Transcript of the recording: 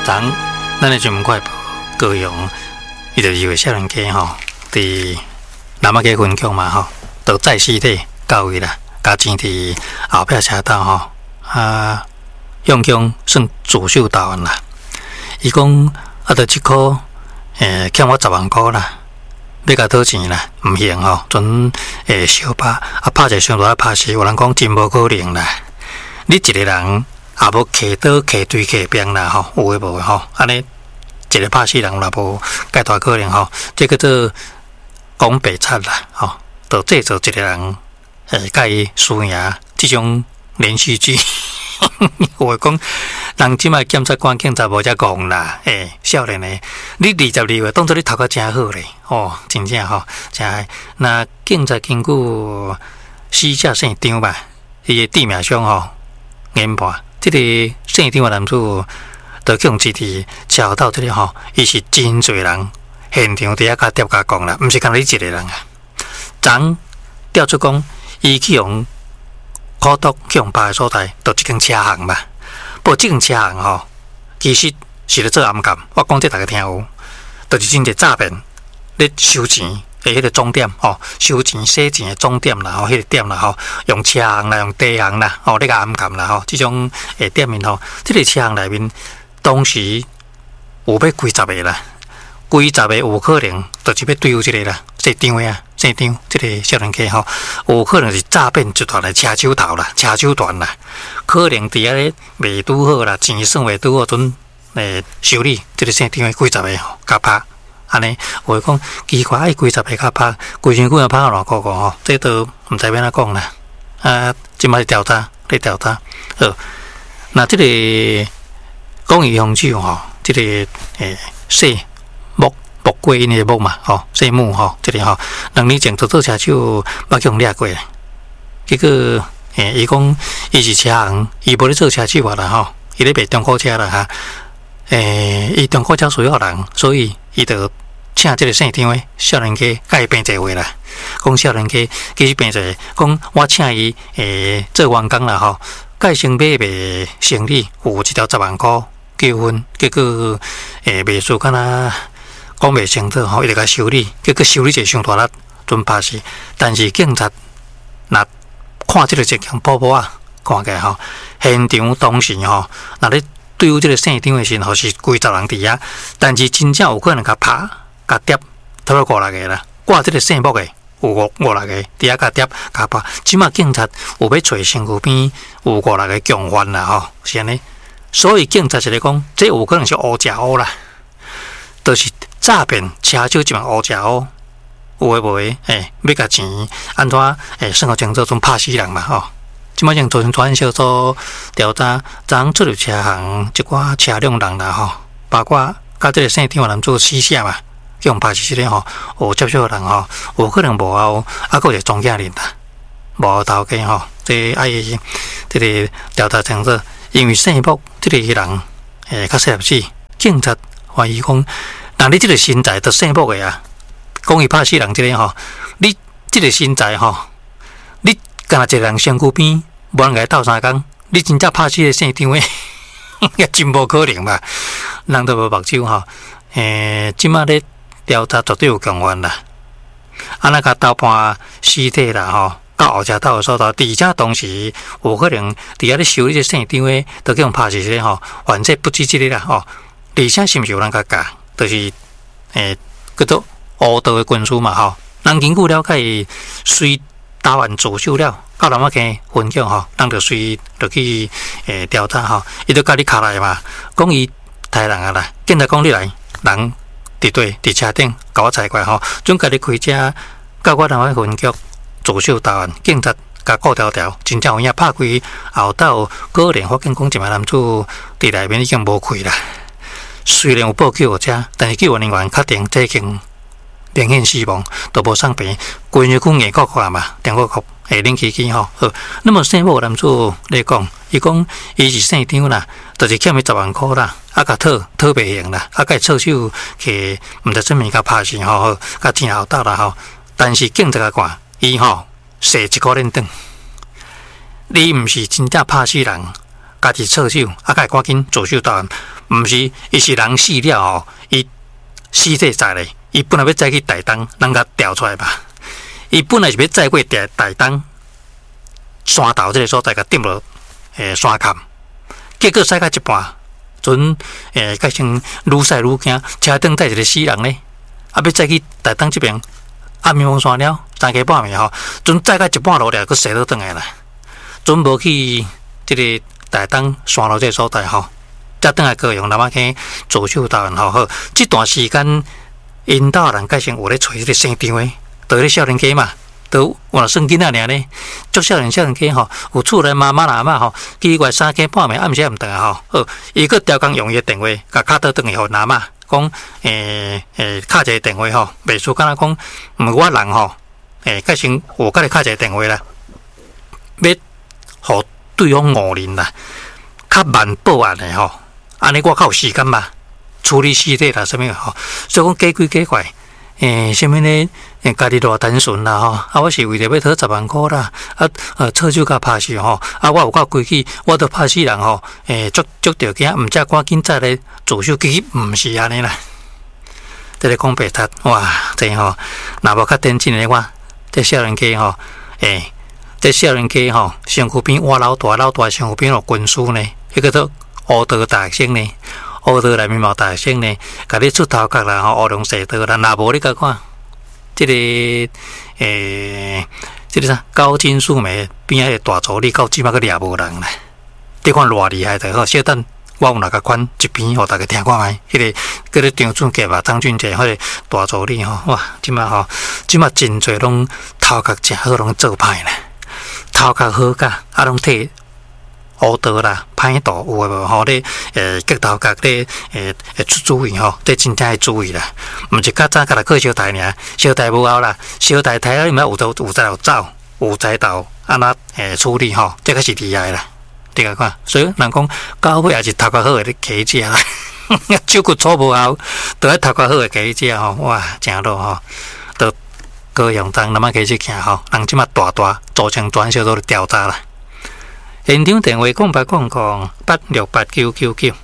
咱的新闻快报高雄，伊就是一个少年家吼，伫南马街分局嘛吼，都载尸体到位啦，加钱伫后壁车道吼，用枪算自首投案啦。伊讲就即箍欠我10万块啦，要甲讨钱啦，毋行吼，准小拍拍者上大拍死，有人讲真无可能啦。你一个人也无摕刀、摕锥、摕柄啦吼，有诶无诶吼，安尼一个拍死人啦，无介大可能吼，这叫做讲白贼啦吼，就制造一个人甲伊输赢即种连续剧。我讲，人即摆检察官警察无遮戆啦，少年诶，你22岁当作你读甲真好咧，哦，真正吼，真嗨。那警察根据死者姓张吧，伊诶致命伤吼，研判，即个姓张诶男子，就用一伫桥道即个吼，伊是真侪人现场伫遐甲调甲讲啦，毋是干你一个人啊。昨调出讲，伊去用苦毒去用拍诶所在，就即间车行嘛。不过即间车行吼，其实是咧做暗干。我讲这大家听有，就是真侪诈骗，咧收钱诶迄个终点吼，收钱洗钱诶终点啦，吼，迄个点啦吼，用车行啦，用地行啦，吼，咧个暗干啦吼，即种店面吼，即个车行内面当时有要几十个啦，几十个有可能就是要对付即个啦，姓张诶啊。姓张，即个少年家吼，有可能是诈骗集团的车手头啦，车手团啦，可能伫遐咧未拄好啦，钱算未拄好，准修理即个姓张的几十个吼，甲拍，安尼我讲奇怪，几十个甲拍，规身躯也拍偌个吼，这都毋知要安怎讲啦。即摆是调查，咧调查。好，那即个讲伊凶手吼，即个姓木过因的木嘛，吼，姓木吼，这里吼，2年前做车手，捌去掠过，结果伊讲伊是车行，伊无咧做车手啦吼，伊咧卖中古车啦哈，伊中古车需要人，所以伊就请这个姓张的少年家甲伊编一话啦，讲少年家其实编一讲我请伊做员工啦吼，介先买卖生理有一条10万块纠纷，结果卖出敢若讲袂清楚吼，伊就甲修理，结果修理者上大力，准拍死。但是警察若看即个情形报啊，看起来吼，现场当时吼，若咧对付即个姓张的时候是几十人伫遐，但是真正有可能甲拍、甲跌，差不多5、6个啦。挂即个姓木的有5、6个伫遐甲跌、甲拍。即马警察有要找身躯边有5、6个共犯啦吼，是安尼。所以警察是咧讲，这有可能是乌食乌啦，就是诈骗车手即嘛乌食乌，有诶无诶，要甲钱安怎算好清楚，准拍死人嘛吼。即摆正做成专案小组调查，昨出入车行一寡车辆人啦吼，包括甲即个姓张诶男子死者嘛，去用拍死即个吼，有接触诶人吼，有可能幕后佫有一个庄稼人啦，幕后头家吼，即爱即个调查清楚，因为姓木即个人较适合死，警察怀疑讲。那你这个身材都姓木的啊，讲伊拍死人这个吼，你这个身材吼，你干那一个人身躯边无人甲伊斗3工，你真正拍死个姓张的，也真无可能吧？人都无目睭吼，即马咧调查绝对有共犯啦，安那甲斗盘尸体啦吼，到后车道的所在，而且当时有可能伫遐咧修理个姓张的，都叫人拍死个吼，反正不止即个啦吼，而且是毋是有人甲教？就是叫做乌道的军师嘛吼，人根据了解，随投案自首了，到南仔坑分局吼，人就随就去调查吼，伊就甲你卡来嘛，讲伊杀人啊啦，警察讲你来，人伫对伫车顶，甲我采过吼，准甲你开车，到我南仔分局自首投案，警察甲顾条条，真正有影拍开后斗，果然发现讲一名男子伫内面已经无开啦。虽然有报救护车，但是救援人员确定这已经明显死亡，都无送病。规身躯硬骨骨嘛，硬骨骨冷起起吼。好，那么姓木男子来讲，伊讲伊是姓张啦，就是欠伊10万块啦，甲讨袂行啦，甲伊错手去毋知什物甲拍死吼，甲钱后斗啦吼。但是警察甲看，伊吼射1颗链长，你毋是真正拍死人。家己错手，甲伊赶紧自首投案， 毋是，伊是人死了吼，伊尸体在咧，伊本来要载去台东，人甲调出来吧。伊本来是要载过台东山头这个所在，甲顶落山坎，结果驶到一半，阵改成愈驶愈惊，车顶载一个死人咧，啊，要载去台东这边，暗暝山了，3更半暝吼，阵载到一半路了，佮驶倒转来啦，阵无去这个台东山路这个所在吼，才转来高雄南马坑左秀道好好，这段时间因兜人改成有咧找迄个生场诶，倒咧少年家嘛。都换算囡仔尔咧，足少年家吼，有厝内妈妈阿嬷吼，奇怪3更半暝暗时也毋倒啊吼，伊个调工用伊电话，甲敲倒转去互阿嬷，讲敲一个电话吼，袂输敢若讲，我人吼，改成我甲你敲一个电话啦，要互对方误认啦，较慢报案诶吼，安尼我较有时间嘛，处理尸体啦，啥物吼，所以讲假鬼假怪。什么呢？家己偌单纯啦吼，我是为着要讨10万块啦，错手甲拍死吼，我有够规矩，我都拍死人吼，足条件，毋则赶紧再来自首，其实毋是安尼啦。这个讲白贼，哇，这吼，若无较电进的话，这少年家吼，这少年家吼，身躯边我老大身躯边有军师呢，迄个都乌道大学生呢。乌道内面嘛大学生呢，甲你出头壳啦，乌龙蛇道啦，若无你甲看，这个啥高金素梅边仔大助理到即马个掠无人啦，你看偌厉害的吼！小等我有哪个款一边，互大家听看觅，迄个咧张俊杰吧，张俊杰迄个大助理吼，哇！即马真侪拢头壳真好，拢做歹啦，头壳好甲啊，拢替。乌道啦，歹度有诶无吼？咧脚头壳咧出主意吼，这真正要注意啦。毋是较早甲来过小台尔，小台无后啦，小台台啊，你有才有走，有才道安那处理吼，这个是厉害啦。你甲看，所以人讲到尾也是头壳好诶咧起食啦，手骨粗无效，都爱头壳好诶起食吼，哇，正路吼，都高雄东那么起去行吼，人即马大组成专小组咧调查啦。现场电话0800868999。